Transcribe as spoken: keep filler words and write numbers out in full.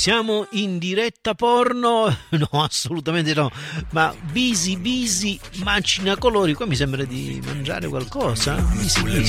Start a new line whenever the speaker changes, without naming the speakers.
Siamo in diretta porno? No, assolutamente no. Ma Bisi Bisi macina colori, qua mi sembra di mangiare qualcosa. Bisi Bisi.